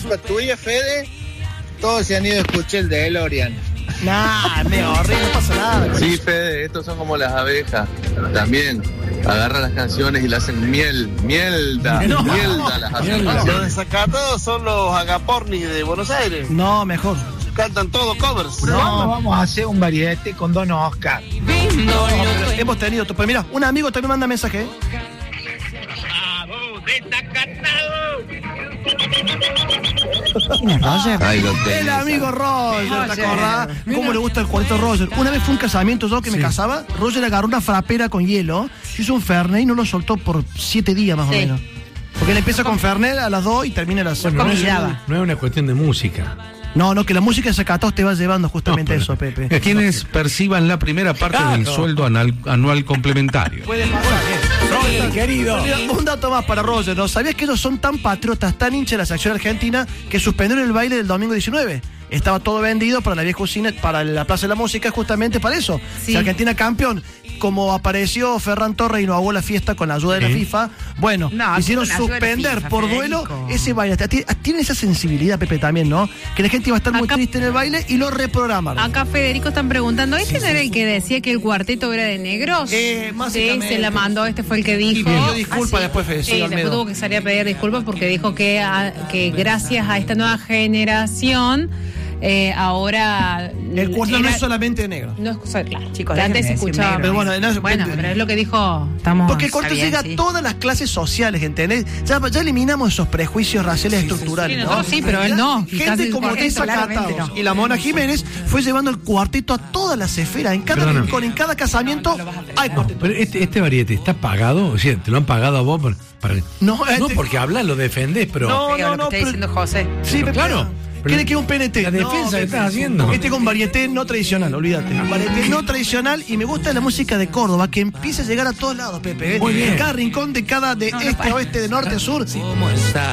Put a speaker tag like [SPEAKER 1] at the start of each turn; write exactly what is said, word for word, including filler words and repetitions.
[SPEAKER 1] culpa tuya, Fede. Todos se han ido a escuchar el de DeLorean.
[SPEAKER 2] Nah, me horrible, no pasa nada.
[SPEAKER 3] Sí, Fede, estos son como las abejas. También agarran las canciones y le hacen miel, mielda,
[SPEAKER 2] No.
[SPEAKER 3] mielda las hacen.
[SPEAKER 4] Los desacatados son los agaporni de Buenos Aires.
[SPEAKER 2] No, mejor.
[SPEAKER 4] Cantan todo covers.
[SPEAKER 1] No, vamos a hacer un variete con Don Oscar.
[SPEAKER 2] No, pero hemos tenido. Pues mira, un amigo también manda mensaje.
[SPEAKER 5] ¿Quién es Roger?
[SPEAKER 3] Ahí lo tenés.
[SPEAKER 2] El amigo Roger, ¿te
[SPEAKER 5] Roger.
[SPEAKER 2] acordás? ¿Cómo le gusta el cuarteto Roger? Una vez fue un casamiento yo que me casaba, Roger agarró una frapera con hielo, hizo un Fernet y no lo soltó por siete días más
[SPEAKER 5] Sí.
[SPEAKER 2] o menos. Porque él empieza con Fernet a las dos y termina a las seis.
[SPEAKER 5] Bueno, no, es,
[SPEAKER 6] No es una cuestión de música.
[SPEAKER 2] No, no, que la música de Zacataos te va llevando justamente
[SPEAKER 6] No,
[SPEAKER 2] eso,
[SPEAKER 6] pero-
[SPEAKER 2] Pepe.
[SPEAKER 7] Quienes perciban la primera parte
[SPEAKER 6] Claro.
[SPEAKER 7] del sueldo anual, anual complementario.
[SPEAKER 2] Puede pasar.
[SPEAKER 6] Roger, querido.
[SPEAKER 2] Mira, un dato más para Roger, ¿no? ¿Sabías que ellos son tan patriotas, tan hinchas de la selección argentina, que suspendieron el baile del domingo diecinueve? Estaba todo vendido para la vieja usina, para la Plaza de la Música, justamente para eso.
[SPEAKER 5] Sí.
[SPEAKER 2] Si Argentina campeón, como apareció Ferran Torres y no hago la fiesta con la ayuda de la
[SPEAKER 6] Sí.
[SPEAKER 2] FIFA, bueno,
[SPEAKER 5] No,
[SPEAKER 2] hicieron
[SPEAKER 5] con la ayuda de la
[SPEAKER 2] suspender
[SPEAKER 5] FIFA,
[SPEAKER 2] por
[SPEAKER 5] Federico.
[SPEAKER 2] duelo ese baile. Ti- Tiene esa sensibilidad, Pepe, también, ¿no? Que la gente iba a estar muy
[SPEAKER 8] Acá-
[SPEAKER 2] triste en el baile y lo reprogramaron.
[SPEAKER 8] Acá Federico están preguntando, ¿este no era el que decía que el cuarteto era de negros?
[SPEAKER 2] Eh,
[SPEAKER 8] sí,
[SPEAKER 2] básicamente.
[SPEAKER 8] se la mandó, este fue el que dijo.
[SPEAKER 2] Y pidió disculpas
[SPEAKER 8] Ah, sí.
[SPEAKER 2] después, Fede, sí,
[SPEAKER 8] Sí, después
[SPEAKER 2] Olmedo.
[SPEAKER 8] tuvo que salir a pedir disculpas porque dijo que, a- que gracias a esta nueva generación, eh, ahora...
[SPEAKER 2] El cuarteto no
[SPEAKER 8] era-
[SPEAKER 2] es solamente de negro.
[SPEAKER 8] No es, o sea, claro,
[SPEAKER 5] Chicos,
[SPEAKER 8] que antes se
[SPEAKER 5] déjenme decir
[SPEAKER 8] escuchaba.
[SPEAKER 5] negro.
[SPEAKER 2] Pero bueno, no,
[SPEAKER 8] Bueno, pero es lo que dijo. Estamos.
[SPEAKER 2] Porque el corte
[SPEAKER 5] está bien,
[SPEAKER 2] llega
[SPEAKER 5] sí.
[SPEAKER 2] a todas las clases sociales, ¿entendés? Ya, ya eliminamos esos prejuicios raciales estructurales,
[SPEAKER 8] sí,
[SPEAKER 2] ¿no?
[SPEAKER 8] nosotros sí, pero él no.
[SPEAKER 2] Gente
[SPEAKER 8] Casi el
[SPEAKER 2] como
[SPEAKER 8] cuarteto,
[SPEAKER 2] Tessa
[SPEAKER 5] claramente
[SPEAKER 2] Cataos
[SPEAKER 5] no.
[SPEAKER 2] y la Mona Jiménez fue llevando el cuarteto a todas las esferas. En cada
[SPEAKER 6] Perdona.
[SPEAKER 2] rincón, en cada casamiento, hay cuarteto.
[SPEAKER 6] Pero este, este variete está pagado, o sea, te lo han pagado a vos para, para-
[SPEAKER 2] No,
[SPEAKER 6] no
[SPEAKER 2] este-
[SPEAKER 6] porque hablas, lo defendés, pero
[SPEAKER 2] No,
[SPEAKER 5] Feo,
[SPEAKER 2] no,
[SPEAKER 5] lo que
[SPEAKER 2] no,
[SPEAKER 5] está
[SPEAKER 2] pero-
[SPEAKER 5] diciendo José.
[SPEAKER 2] Sí,
[SPEAKER 6] pero
[SPEAKER 2] Pepe,
[SPEAKER 6] claro.
[SPEAKER 2] ¿Quiere que un P N T?
[SPEAKER 6] La defensa
[SPEAKER 2] No,
[SPEAKER 6] que
[SPEAKER 2] Pepe.
[SPEAKER 6] estás haciendo.
[SPEAKER 2] Este con varieté no tradicional, olvídate. Varieté no tradicional y me gusta la música de Córdoba, que empieza a llegar a todos lados, Pepe. ¿eh?
[SPEAKER 6] Muy bien.
[SPEAKER 2] En cada rincón de cada, de este a oeste, de norte a sur.